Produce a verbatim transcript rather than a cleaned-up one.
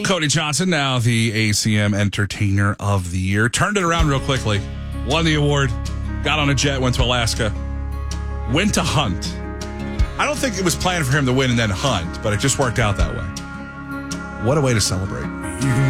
Cody Johnson, now the A C M Entertainer of the Year. Turned it around real quickly. Won the award. Got on a jet, went to Alaska. Went to hunt. I don't think it was planned for him to win and then hunt, but it just worked out that way. What a way to celebrate. You can